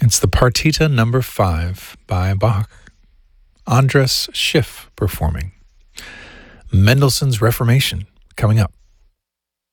It's the Partita number 5 by Bach. Andras Schiff performing. Mendelssohn's Reformation coming up.